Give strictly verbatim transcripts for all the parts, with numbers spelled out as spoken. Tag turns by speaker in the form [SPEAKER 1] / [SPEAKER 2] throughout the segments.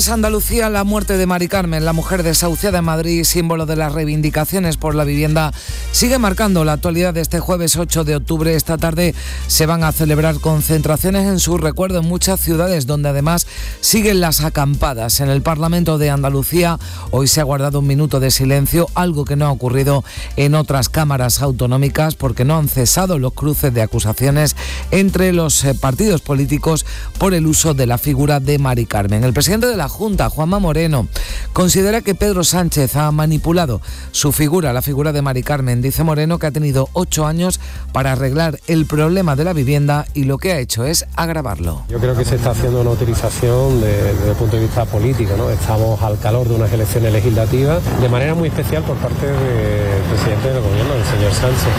[SPEAKER 1] Andalucía, la muerte de Mari Carmen, la mujer desahuciada en Madrid, símbolo de las reivindicaciones por la vivienda, sigue marcando la actualidad de este jueves ocho de octubre. Esta tarde se van a celebrar concentraciones en su recuerdo en muchas ciudades, donde además siguen las acampadas. En el Parlamento de Andalucía hoy se ha guardado un minuto de silencio, algo que no ha ocurrido en otras cámaras autonómicas, porque no han cesado los cruces de acusaciones entre los partidos políticos por el uso de la figura de Mari Carmen. El presidente de la Junta, Juanma Moreno, considera que Pedro Sánchez ha manipulado su figura, la figura de Mari Carmen. Dice Moreno que ha tenido ocho años para arreglar el problema de la vivienda y lo que ha hecho es agravarlo.
[SPEAKER 2] Yo creo que se está haciendo una utilización de, desde el punto de vista político, ¿no? Estamos al calor de unas elecciones legislativas, de manera muy especial por parte del presidente del gobierno, el señor Sánchez.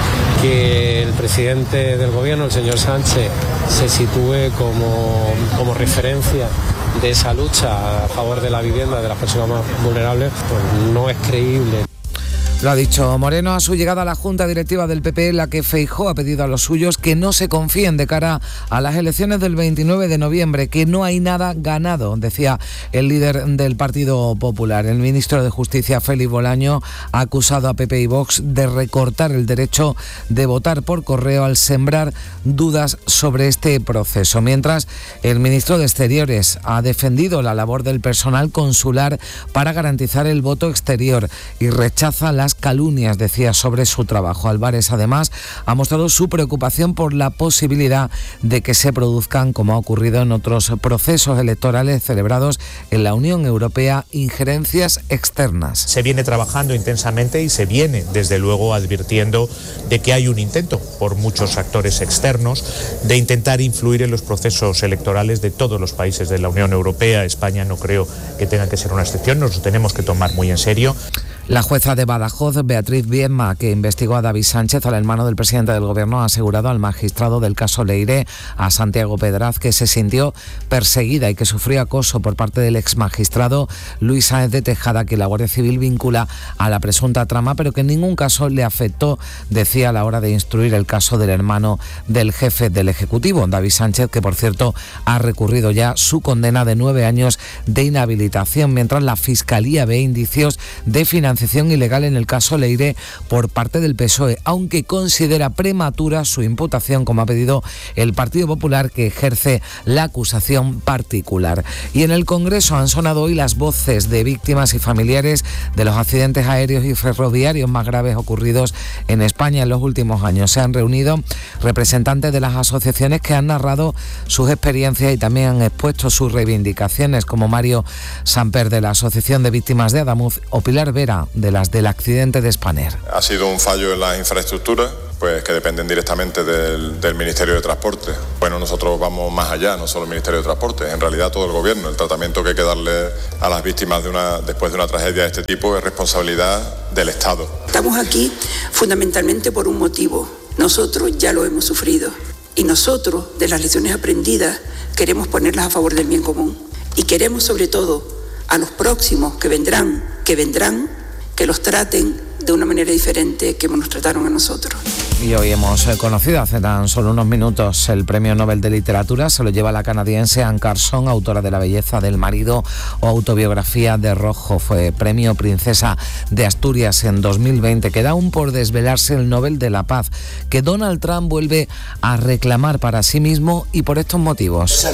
[SPEAKER 2] Que el presidente del gobierno, el señor Sánchez, se sitúe como, como referencia de esa lucha a favor de la vivienda de las personas más vulnerables, pues no es creíble.
[SPEAKER 1] Lo ha dicho Moreno a su llegada a la Junta Directiva del P P, en la que Feijóo ha pedido a los suyos que no se confíen de cara a las elecciones del veintinueve de noviembre, que no hay nada ganado, decía el líder del Partido Popular. El ministro de Justicia, Félix Bolaño, ha acusado a P P y Vox de recortar el derecho de votar por correo al sembrar dudas sobre este proceso. Mientras, el ministro de Exteriores ha defendido la labor del personal consular para garantizar el voto exterior y rechaza las calumnias, decía, sobre su trabajo. Álvarez, además, ha mostrado su preocupación por la posibilidad de que se produzcan, como ha ocurrido en otros procesos electorales celebrados en la Unión Europea, injerencias externas.
[SPEAKER 3] Se viene trabajando intensamente y se viene, desde luego, advirtiendo de que hay un intento por muchos actores externos de intentar influir en los procesos electorales de todos los países de la Unión Europea. España no creo que tenga que ser una excepción, nos lo tenemos que tomar muy en serio.
[SPEAKER 1] La jueza de Badajoz, Beatriz Viedma, que investigó a David Sánchez, al hermano del presidente del gobierno, ha asegurado al magistrado del caso Leire, a Santiago Pedraz, que se sintió perseguida y que sufrió acoso por parte del exmagistrado Luis Sáenz de Tejada, que la Guardia Civil vincula a la presunta trama, pero que en ningún caso le afectó, decía, a la hora de instruir el caso del hermano del jefe del Ejecutivo, David Sánchez, que por cierto ha recurrido ya su condena de nueve años de inhabilitación, mientras la Fiscalía ve indicios de financiación ilegal en el caso Leire por parte del P S O E, aunque considera prematura su imputación, como ha pedido el Partido Popular, que ejerce la acusación particular. Y en el Congreso han sonado hoy las voces de víctimas y familiares de los accidentes aéreos y ferroviarios más graves ocurridos en España en los últimos años. Se han reunido representantes de las asociaciones que han narrado sus experiencias y también han expuesto sus reivindicaciones, como Mario Samper, de la Asociación de Víctimas de Adamuz, o Pilar Vera, de las del accidente de Spanair.
[SPEAKER 4] Ha sido un fallo en las infraestructuras, pues que dependen directamente del, del Ministerio de Transporte. Bueno, nosotros vamos más allá, no solo el Ministerio de Transporte, en realidad todo el gobierno. El tratamiento que hay que darle a las víctimas de una, después de una tragedia de este tipo es responsabilidad del Estado.
[SPEAKER 5] Estamos aquí fundamentalmente por un motivo. Nosotros ya lo hemos sufrido y nosotros, de las lecciones aprendidas, queremos ponerlas a favor del bien común. Y queremos, sobre todo, a los próximos que vendrán, que vendrán, que los traten de una manera diferente que nos trataron a nosotros.
[SPEAKER 1] Y hoy hemos conocido hace tan solo unos minutos el Premio Nobel de Literatura. Se lo lleva la canadiense Anne Carson, autora de La belleza del marido o Autobiografía de Rojo. Fue Premio Princesa de Asturias en dos mil veinte. Queda aún por desvelarse el Nobel de la Paz, que Donald Trump vuelve a reclamar para sí mismo y por estos motivos.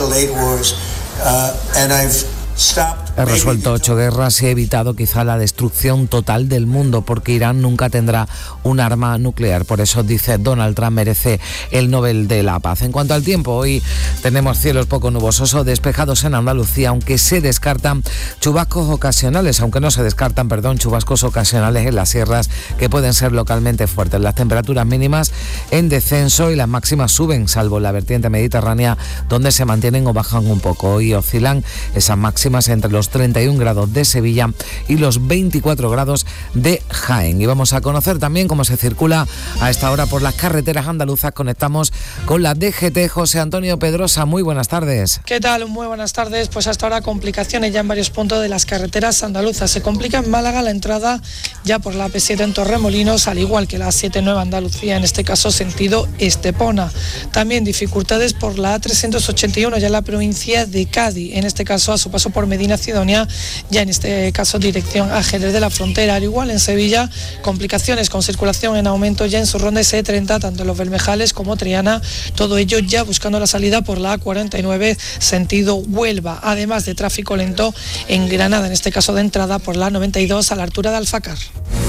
[SPEAKER 1] He resuelto ocho guerras y he evitado quizá la destrucción total del mundo, porque Irán nunca tendrá un arma nuclear. Por eso, dice Donald Trump, merece el Nobel de la Paz. En cuanto al tiempo, hoy tenemos cielos poco nubosos o despejados en Andalucía, aunque se descartan chubascos ocasionales, aunque no se descartan, perdón, chubascos ocasionales en las sierras que pueden ser localmente fuertes. Las temperaturas mínimas en descenso y las máximas suben, salvo la vertiente mediterránea, donde se mantienen o bajan un poco. Hoy oscilan esas máximas entre los treinta y un grados de Sevilla y los veinticuatro grados de Jaén. Y vamos a conocer también cómo se circula a esta hora por las carreteras andaluzas. Conectamos con la D G T. José Antonio Pedrosa, muy buenas tardes.
[SPEAKER 6] ¿Qué tal? Muy buenas tardes. Pues hasta ahora complicaciones ya en varios puntos de las carreteras andaluzas. Se complica en Málaga la entrada ya por la A P siete en Torremolinos, al igual que la A siete Nueva Andalucía, en este caso sentido Estepona. También dificultades por la A trescientos ochenta y uno ya en la provincia de Cádiz, en este caso a su paso por Medina Ciudad Macedonia, ya en este caso dirección a Jerez de la Frontera. Al igual en Sevilla, complicaciones con circulación en aumento ya en su ronda ese treinta, tanto en Los Bermejales como Triana, todo ello ya buscando la salida por la A cuarenta y nueve sentido Huelva, además de tráfico lento en Granada, en este caso de entrada por la noventa y dos a la altura de Alfacar.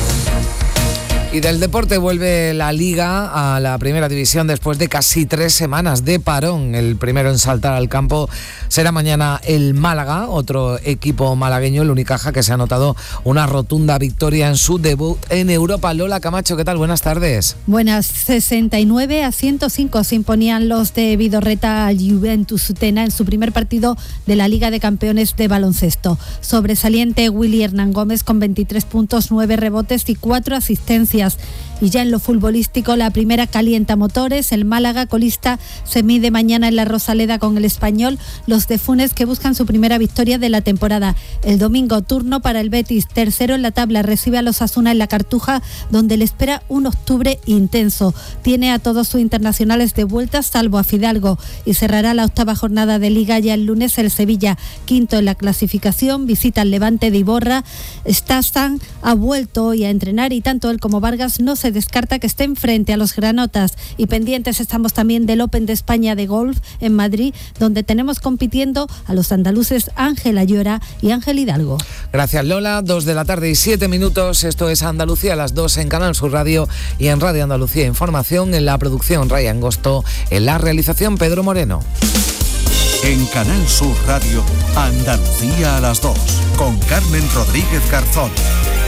[SPEAKER 1] Y del deporte vuelve la Liga a la primera división después de casi tres semanas de parón. El primero en saltar al campo será mañana el Málaga, otro equipo malagueño, el Unicaja, que se ha anotado una rotunda victoria en su debut en Europa. Lola Camacho, ¿qué tal? Buenas tardes.
[SPEAKER 7] Buenas, sesenta y nueve a ciento cinco se imponían los de Vidorreta al Juventus Utena en su primer partido de la Liga de Campeones de baloncesto. Sobresaliente Willy Hernán Gómez con veintitrés puntos, nueve rebotes y cuatro asistencias. Y ya en lo futbolístico, la primera calienta motores. El Málaga, colista, se mide mañana en la Rosaleda con el Español. Los de Funes, que buscan su primera victoria de la temporada. El domingo, turno para el Betis, tercero en la tabla, recibe a los Osasuna en la Cartuja, donde le espera un octubre intenso. Tiene a todos sus internacionales de vuelta, salvo a Fidalgo, y cerrará la octava jornada de Liga ya el lunes el Sevilla, quinto en la clasificación, visita al Levante de Iborra. Stazan ha vuelto hoy a entrenar y tanto él como Vargas no se descarta que estén frente a los granotas. Y pendientes estamos también del Open de España de golf en Madrid, donde tenemos compitiendo a los andaluces Ángel Ayora y Ángel Hidalgo.
[SPEAKER 1] Gracias, Lola. Dos de la tarde y siete minutos. Esto es Andalucía a las dos en Canal Sur Radio y en Radio Andalucía Información. En la producción Raya Angosto, en la realización Pedro Moreno.
[SPEAKER 8] En Canal Sur Radio, Andalucía a las dos, con Carmen Rodríguez Garzón.